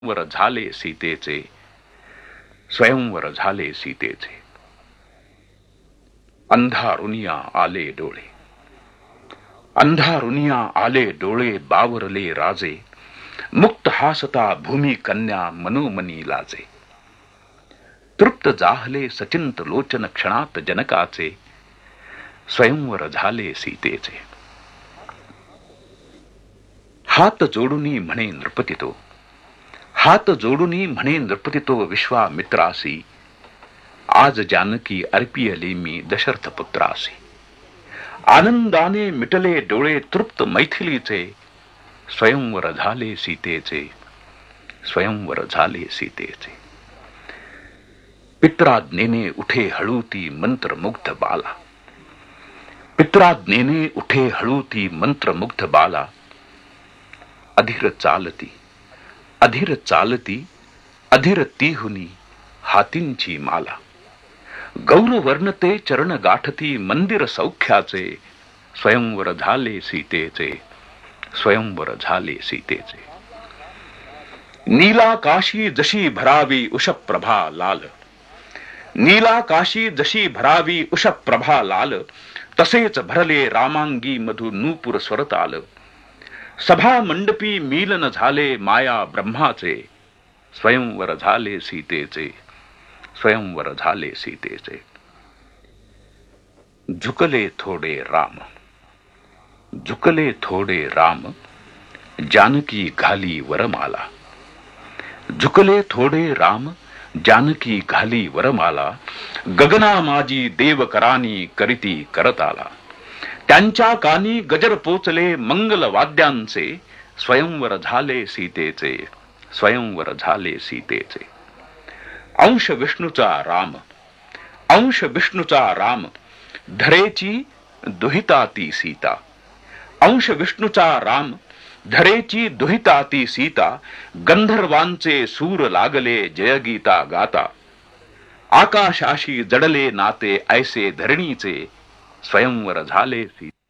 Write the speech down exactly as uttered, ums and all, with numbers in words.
वर झाले सीतेचे, स्वयंवर झाले सीतेचे. अंधारुनिया आले डोळे, अंधारुनिया आले डोळे, बावरले राजे, मुक्त हासता भूमी कन्या मनोमनी लाजे. तृप्त जाहले सचिंत लोचन क्षणात जनकाचे, स्वयंवर झाले सीतेचे. हात जोडुनी म्हणे नृपती तो, हात जोडुनी म्हणे नृपती तो विश्वामित्रासी, आज जानकी अर्पियली मी दशरथ पुत्रासी. आनंदाने मिटले डोळे तृप्त मैथिलीचे, स्वयंवर झाले सीतेचे, स्वयंवर झाले सीतेचे. पित्राज्ञेने उठे हळूती मंत्रमुग्ध बाला, पित्राज्ञेने उठे हळूती मंत्रमुग्ध बाला. अधीर चालती, अधीर चालती, अधीर तीहुनी हातींची माला. गौरवर्णते चरण गाठती मंदिर सौख्याचे, स्वयंवर झाले सीतेचे, स्वयंवर झाले सीतेचे. नीलाकाशी जशी भरावी उषप्रभा लाल, नीलाकाशी जशी भरावी उषप्रभा लाल, तसेच भरले रामांगी मधु नूपुर स्वरताल. सभा मंडपी मीलन झाले माया ब्रह्माचे, स्वयंवर झाले सीतेचे, स्वयंवर झाले सीतेचे. झुकले थोडे राम, झुकले थोडे राम, जानकी घाली वरमाला. झुकले थोडे राम, जानकी घाली वरमाला. गगना माझी देवकरानी करीती करताला. त्यांच्या कानी गजर पोचले मंगल वाद्यांचे, स्वयंवर झाले सीतेचे, स्वयंवर झाले सीतेचे. अंश विष्णूचा राम, अंश विष्णूचा राम, धरेची दुहिता ती सीता. अंश विष्णूचा राम, धरेची दुहिता ती सीता. गंधर्वांचे सूर लागले जयगीता गाता. आकाशाशी जडले नाते ऐसे धरणीचे, स्वयंवर झाले सीता.